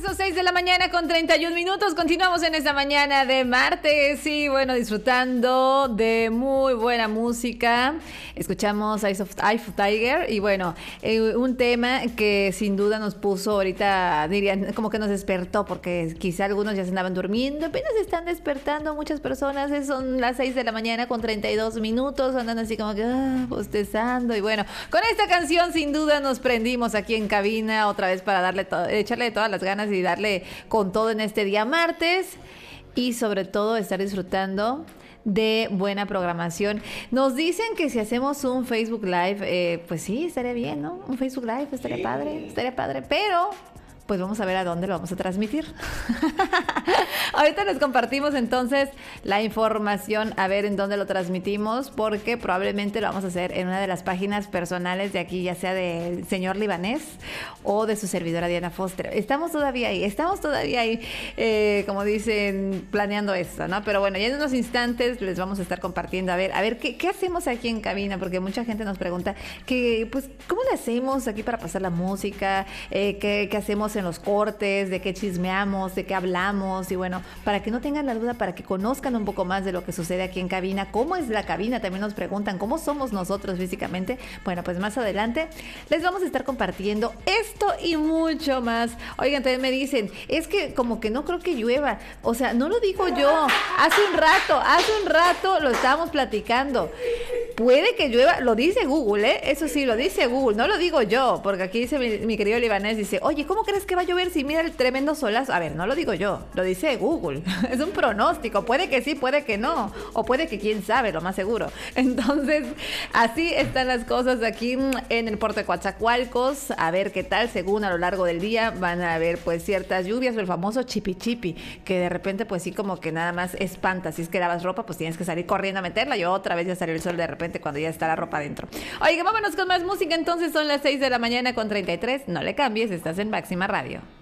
Perfecto, 6 de la mañana con 31 minutos. Continuamos en esta mañana de martes y bueno, disfrutando de muy buena música. Escuchamos Eye of Tiger y bueno, un tema que sin duda nos puso ahorita, dirían, como que nos despertó, porque quizá algunos ya se andaban durmiendo, apenas se están despertando muchas personas. Son las 6 de la mañana con 32 minutos, andan así como que bostezando y bueno, con esta canción sin duda nos prendimos aquí en cabina otra vez para darle echarle todas las ganas y darle con todo en este día martes y sobre todo estar disfrutando de buena programación. Nos dicen que si hacemos un Facebook Live, pues sí, estaría bien, ¿no? Un Facebook Live estaría padre, pero pues vamos a ver a dónde lo vamos a transmitir. Ahorita les compartimos entonces la información, a ver en dónde lo transmitimos, porque probablemente lo vamos a hacer en una de las páginas personales de aquí, ya sea del señor Libanés o de su servidora Diana Foster. Estamos todavía ahí, como dicen, planeando esto, ¿no? Pero bueno, ya en unos instantes les vamos a estar compartiendo, a ver qué hacemos aquí en cabina, porque mucha gente nos pregunta que, pues, ¿cómo le hacemos aquí para pasar la música? ¿Qué hacemos en los cortes? ¿De qué chismeamos? ¿De qué hablamos? Y bueno, para que no tengan la duda, para que conozcan un poco más de lo que sucede aquí en cabina, cómo es la cabina, también nos preguntan cómo somos nosotros físicamente. Bueno, pues más adelante les vamos a estar compartiendo esto y mucho más. Oigan, también me dicen, es que como que no creo que llueva. O sea, no lo digo yo. Hace un rato lo estábamos platicando. Puede que llueva, lo dice Google, ¿eh? Eso sí, lo dice Google, no lo digo yo, porque aquí dice mi querido Libanés, dice, oye, ¿cómo crees que va a llover si mira el tremendo solazo? A ver, no lo digo yo, lo dice Google, es un pronóstico, puede que sí, puede que no, o puede que quién sabe, lo más seguro. Entonces, así están las cosas aquí en el puerto de Coatzacoalcos, a ver qué tal, según a lo largo del día van a haber pues ciertas lluvias, o el famoso chipi chipi, que de repente pues sí como que nada más espanta, si es que lavas ropa, pues tienes que salir corriendo a meterla, y otra vez ya salió el sol de repente cuando ya está la ropa adentro. Oiga, vámonos con más música, entonces son las 6 de la mañana con 33, no le cambies, estás en Máxima Radio.